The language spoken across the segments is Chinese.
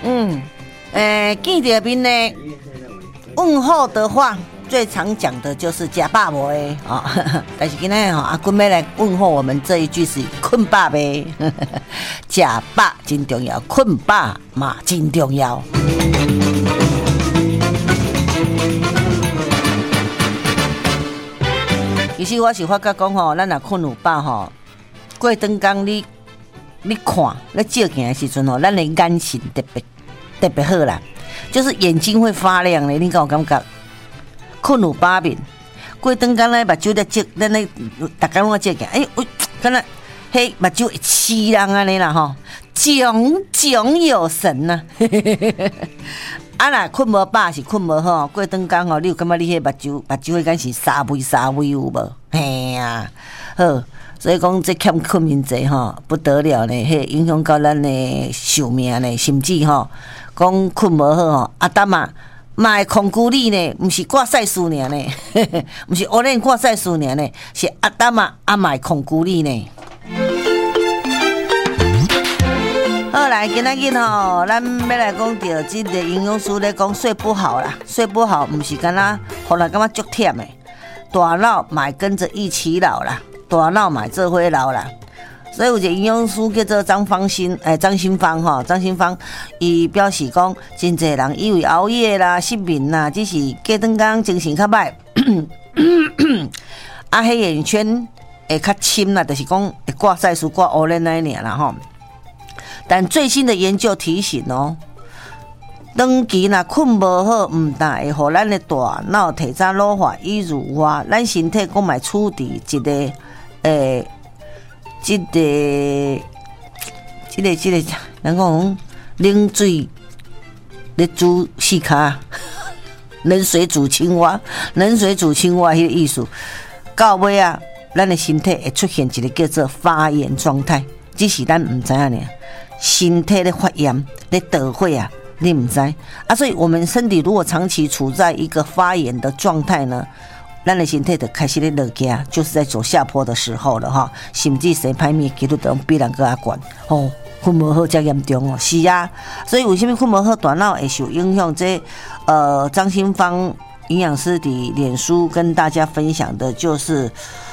见到面呢，问候的话，最常讲的就是吃饱没啊？但是今天阿君要来问候我们这一句是困饱没？吃饱真重要，困饱嘛真重要。其实我是发觉讲吼，咱若困有饱吼，过灯光你看，你照镜的时阵吼，咱的眼神特别好啦，就是眼睛会发亮咧。你敢有感觉？困有饱面，过灯光咧目睭咧照，咱咧大家拢照镜，喂，敢若迄目睭会刺人安尼啦吼，炯有神呐、啊若困无饱是困无好，过灯光吼，你有感觉你迄目睭迄间是沙微有无？嘿呀，好，所以讲这欠困眠者吼不得了呢，迄影响到咱的寿命呢，甚至吼讲困无好吼，当嘛会控制你呢，毋是挂赛事尔呢，毋是黑人挂赛事尔呢，是当嘛会控制你呢。好来，今仔日吼，咱要来讲到这个营养师咧讲睡不好啦，睡不好毋是干那，互人感觉足忝的，大脑嘛跟着一起老啦，大脑嘛做伙老啦。所以有一个营养师叫做张新芳，伊表示讲，真侪人因为熬夜啦、失眠啦，只是过顿工精神较歹，黑眼圈会较深啦，就是讲会挂赛事、挂乌脸那一啦吼。但最新的研究提醒哦，长期若困无好，唔但会互咱的大脑提早老化与乳化，咱身体讲嘛处伫一个这个，人讲冷水咧煮四脚，冷水煮青蛙迄个意思。到尾啊，咱的身体会出现一个叫做发炎状态，只是咱唔知影呢。身体咧发炎咧得火啊，你唔知啊，所以我们身体如果长期处在一个发炎的状态呢，咱的身体就开始咧落架，就是在走下坡的时候了哈，甚至生歹命几率都比人更加悬哦，困无好才严重哦，是啊，所以为什么困无好大脑会受影响？这张新芳营养师的脸书跟大家分享的就是，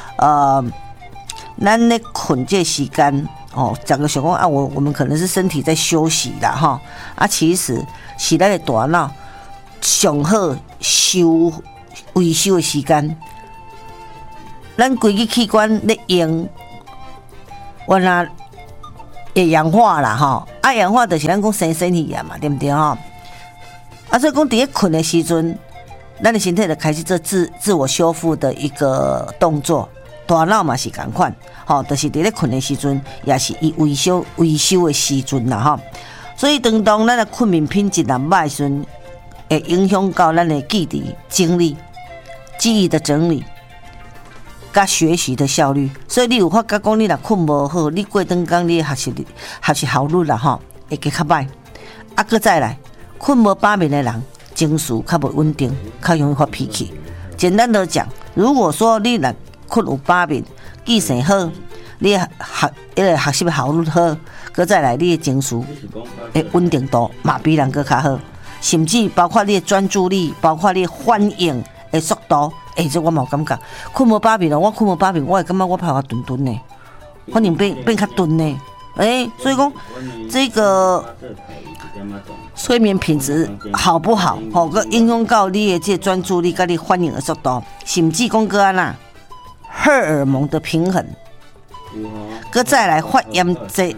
咱咧困这时间。讲个想讲啊，我们可能是身体在休息啦哈，其实是咱的大脑上好维修的时间，咱规个器官咧用，原来会氧化啦哈，氧化就是咱讲生身体啊嘛，对不对哈？所以讲伫咧困的时阵，咱的身体就开始做自我修复的一个动作。大脑嘛是同款，就是伫咧困的时阵，也是伊维修的时阵啦，吼。所以当咱的困眠品质若歹时阵，会影响到咱的记忆、精力、记忆的整理，甲学习的效率。所以你有发觉讲，你若困无好，你过顿工你学习效率啦，会加较歹。搁再来，困无饱眠的人，情绪较无稳定，较容易发脾气。简单的讲，如果说你若困有饱眠，记性好，你学习效率好，搁再来你的情绪的稳定度嘛比人搁较好，甚至包括你的专注力，包括你的反应的速度，这我嘛有感觉。困无饱眠，我困无饱眠，我会感觉我跑较顿呢，反正变较顿呢。所以讲这个睡眠品质好不好，个影响到你的这专注力，甲你反应的速度，甚至讲个安那。荷尔蒙的平衡，搁再来发炎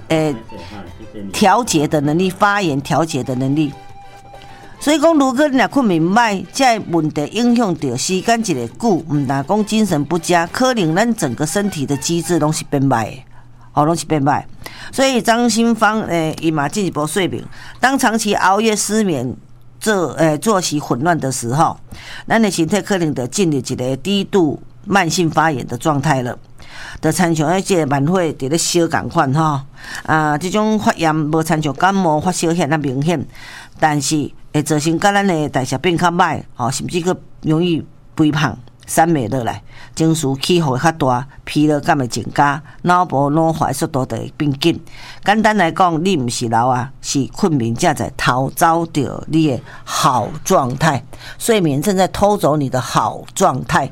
调节的能力，发炎调节的能力。所以讲，如果你若困眠歹，这问题影响到时间一个久，唔但讲精神不佳，可能咱整个身体的机制拢是变歹的，拢是变歹。所以张新芳伊嘛进一步说明，当长期熬夜失眠。作息混乱的时候，咱的身体可能就进入一个低度慢性发炎的状态了，就参像这个慢火伫咧烧共款吼，这种发炎无参像感冒发烧遐那明显，但是会造成甲咱的代谢变较歹，甚至佫容易肥胖， 散袂落来，情绪起伏会较大，疲劳感会增加，脑部老化速度就会变紧。简单来讲，你毋是老啊，是困眠正在偷走着你的好状态，睡眠正在偷走你的好状态。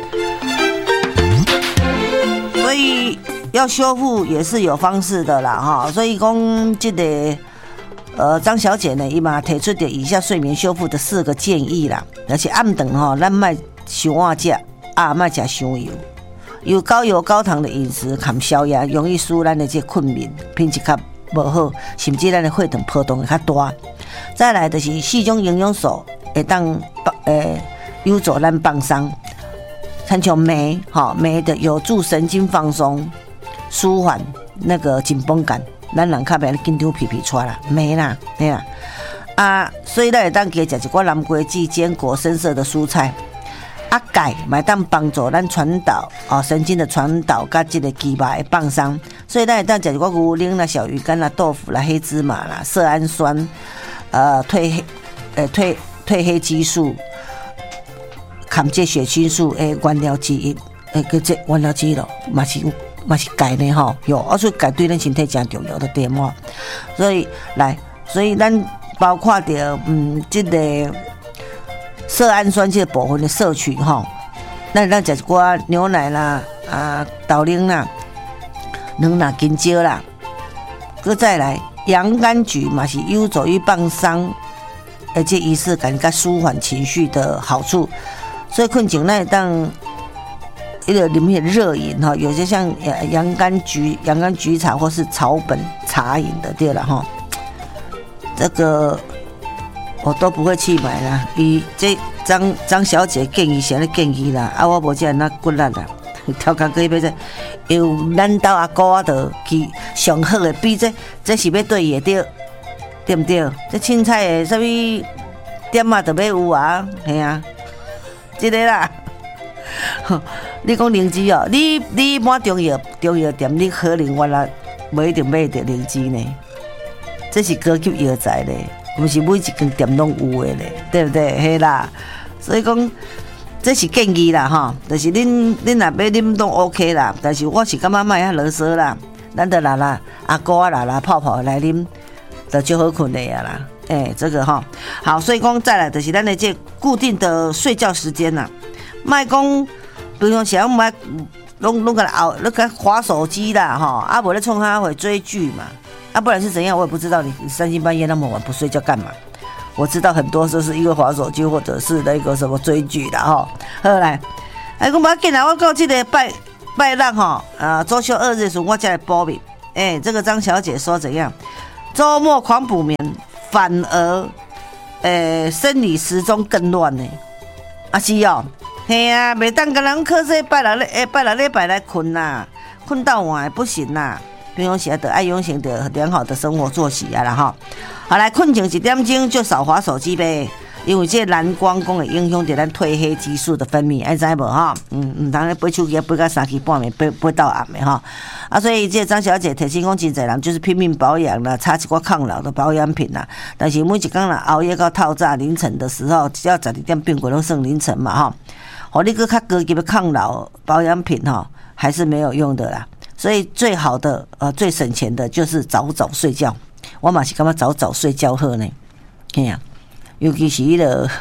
所以要修复也是有方式的啦，哈。所以讲这个张小姐呢，伊嘛提出的以下睡眠修复的4个建议啦，而且暗顿吼，咱莫伤晚食，莫食伤油，有高油高糖的饮食含宵夜，容易使咱的这困眠品质较无好，甚至咱的血糖波动会较大。再来就是4种营养素会当有助咱放松。参像镁，镁的有助神经放松，舒缓那个紧绷感，咱人较袂紧张皮皮出啦，镁啦，对啦，所以咱会当加食一寡南瓜子、坚果、深色的蔬菜。钙嘛当帮助咱传导神经的传导，甲这个肌肉的放松，所以咱会当食一寡牛奶啦、小鱼干啦、豆腐啦、黑芝麻啦、色氨酸，褪黑激素。含这血清素的原料之一，这原料之一咯，嘛是钙呢吼，有，所以钙对咱身体真重要的对嘛。所以咱包括着这个色氨酸这个部分的摄取吼，咱食一寡牛奶啦、豆奶啦、卵啦、香蕉啦，搁再来洋甘菊嘛是有助于放松，而且仪式感甲舒缓情绪的好处。所以困前那当一个里面热饮哈，有些像洋甘菊茶或是草本茶饮的对了哈，这个我都不会去买啦。这张小姐建议啥咧建议啦，我无这样那骨力啦，挑工可以要这，由咱兜阿姑啊就去上好的，比这是要对也对，对不对？这凊彩的什么点啊都要有啊，系啊。这个啦，你讲灵芝哦，你买中药店，你可能原来不一定买得灵芝呢，这是高级药材咧，不是每一间店拢有的咧，对不对？嘿啦，所以讲这是建议啦哈，就是恁若要啉都 OK 啦，但是我是感觉莫遐啰嗦啦，咱就啦阿哥啊啦泡泡来啉，就就好困的呀啦。这个哈好，所以讲再来就是咱的这固定的睡觉时间呐，莫讲，比如讲莫拢个熬，那个滑手机啦哈，无咧冲他会追剧嘛，不然是怎样？我也不知道你3更半夜那么晚不睡觉干嘛？我知道很多都是因为滑手机或者是那个什么追剧的哈。好来，讲无要紧啦，我到这个拜六哈周休2日的时候我才来补眠。这个张小姐说怎样？周末狂补眠。反而，生理时钟更乱呢。是哦，嘿啊，袂当跟人靠这拜六礼拜来困啦，困到晚不行啦。平常时得爱养成的良好的生活作息啊啦哈。好来，困前1点钟就少滑手机呗，因为这蓝光会影响到咱褪黑激素的分泌，爱知无哈？唔通咧背手机背到3更半暝，背到暗的哈。所以这张小姐提醒讲，真侪人就是拼命保养啦，擦一寡抗老的保养品啦。但是每一天啦，熬夜到透早凌晨的时候，只要12点变过都算凌晨嘛哈。好，你个较高级的抗老保养品哈，还是没有用的啦。所以最好的最省钱的就是早睡觉。我嘛是感觉早睡觉好呢，嘿呀，尤其是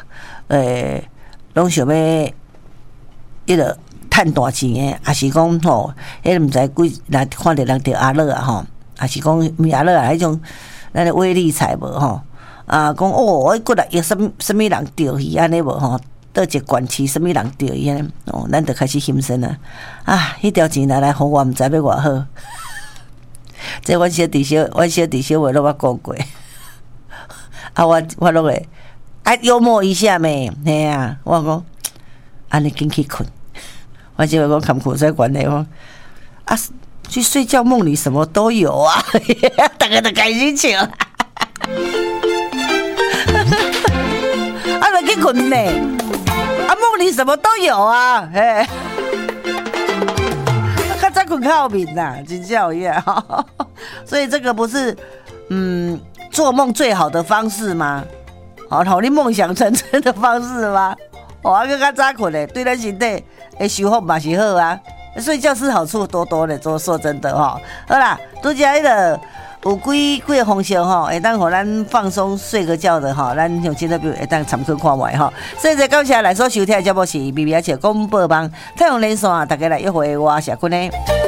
拢想要趁大钱的，也是讲吼，毋知几来看到人着阿乐啊吼，也是讲阿乐啊，迄种咱的威力彩无吼讲迄骨力有什么人钓鱼安尼无吼，倒一罐市什么人钓鱼安尼咱就开始心生啊！迄条钱拿来互我，毋知要偌好。这阮小弟小话拢捌讲过，我拢会幽默一下咩？嘿啊，我讲安尼紧去困。我结果讲苦在管内我去睡觉，梦里什么都有啊，大家都开心笑。就去困呢，梦里什么都有啊，嘿。较早困较后面啦，真正有影。所以这个不是做梦最好的方式吗？好，你梦想成真的方式吗？ 啊，搁较早困咧，对咱身体的修复嘛是好啊。睡觉是好处多多的，说真的吼。好啦，拄则迄个有几个方式吼，会当互咱放松睡个觉的吼，咱用今日表会当参考看卖吼。所以感谢来所收听的节目是《微微仔广播网》太阳连线，大家来约会我是坤的。